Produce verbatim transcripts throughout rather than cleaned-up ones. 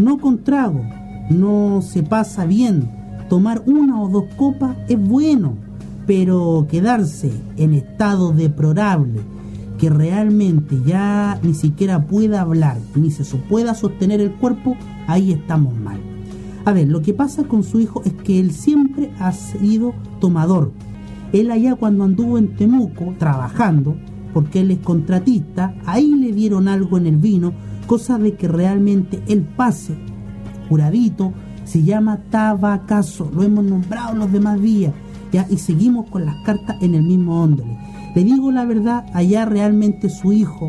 no con trago, no se pasa bien. Tomar una o dos copas es bueno, pero quedarse en estado deplorable, que realmente ya ni siquiera pueda hablar, ni se pueda sostener el cuerpo, ahí estamos mal. A ver, lo que pasa con su hijo es que él siempre ha sido tomador. Él allá cuando anduvo en Temuco trabajando, porque él es contratista, ahí le dieron algo en el vino, cosa de que realmente él pase, curadito, se llama tabacazo, lo hemos nombrado los demás días, ya, y seguimos con las cartas en el mismo óndole. Le digo la verdad, allá realmente su hijo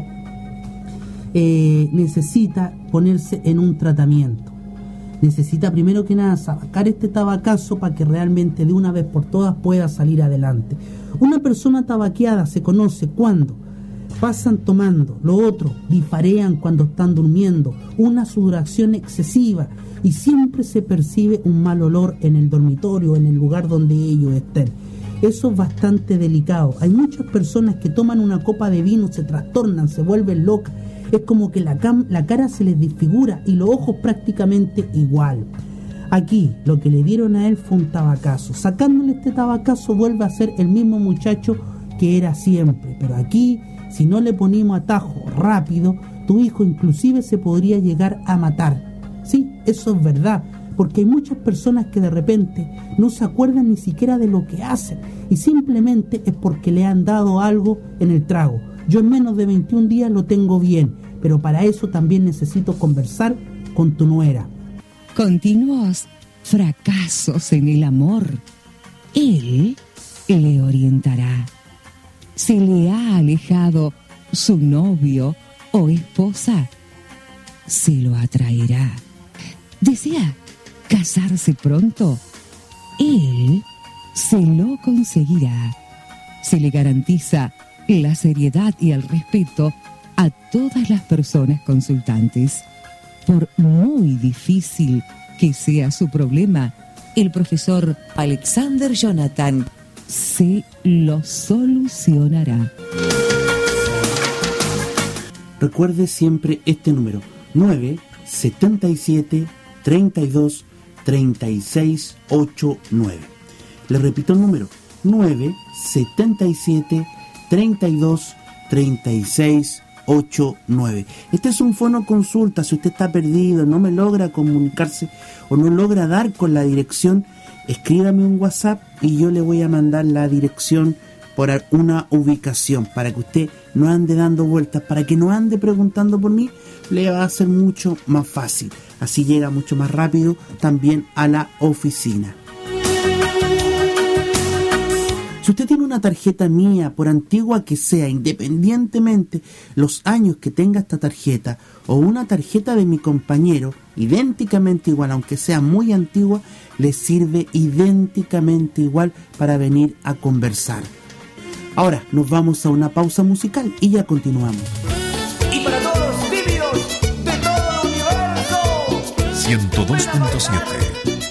eh, necesita ponerse en un tratamiento. Necesita primero que nada sacar este tabacazo para que realmente de una vez por todas pueda salir adelante. Una persona tabaqueada se conoce cuando pasan tomando, lo otro, difarean cuando están durmiendo, una sudoración excesiva y siempre se percibe un mal olor en el dormitorio, en el lugar donde ellos estén. Eso es bastante delicado. Hay muchas personas que toman una copa de vino, se trastornan, se vuelven locas. Es como que la, cam- la cara se les desfigura y los ojos prácticamente igual. Aquí lo que le dieron a él fue un tabacazo. Sacándole este tabacazo vuelve a ser el mismo muchacho que era siempre. Pero aquí, si no le ponemos atajo rápido, tu hijo inclusive se podría llegar a matar. Sí, eso es verdad. Porque hay muchas personas que de repente no se acuerdan ni siquiera de lo que hacen y simplemente es porque le han dado algo en el trago. Yo en menos de veintiún días lo tengo bien, pero para eso también necesito conversar con tu nuera. Continuos fracasos en el amor. Él le orientará. Si le ha alejado su novio o esposa, se lo atraerá. ¿Desea casarse pronto? Él se lo conseguirá. Se le garantiza la seriedad y el respeto a todas las personas consultantes. Por muy difícil que sea su problema, el profesor Alexander Jonathan se lo solucionará. Recuerde siempre este número: nueve setenta y siete treinta y dos treinta y seis ochenta y nueve. Le repito el número: nueve setenta y siete treinta y dos treinta y seis ochenta y nueve. Este es un fono consulta. Si usted está perdido, no me logra comunicarse o no logra dar con la dirección, escríbame un WhatsApp y yo le voy a mandar la dirección por una ubicación para que usted no ande dando vueltas, para que no ande preguntando por mí. Le va a ser mucho más fácil. Así llega mucho más rápido también a la oficina. Si usted tiene una tarjeta mía, por antigua que sea, independientemente los años que tenga esta tarjeta, o una tarjeta de mi compañero, idénticamente igual, aunque sea muy antigua, le sirve idénticamente igual para venir a conversar. Ahora nos vamos a una pausa musical y ya continuamos. Y para todos los tibios de todo el universo, ciento dos punto siete